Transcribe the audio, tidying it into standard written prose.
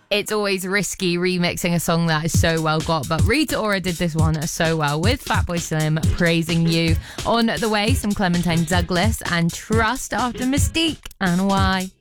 It's always risky remixing a song that is so well got, but Rita Ora did this one so well with Fatboy Slim, Praising You. On the way, some Clementine Douglas and Trust after Mystique and Why.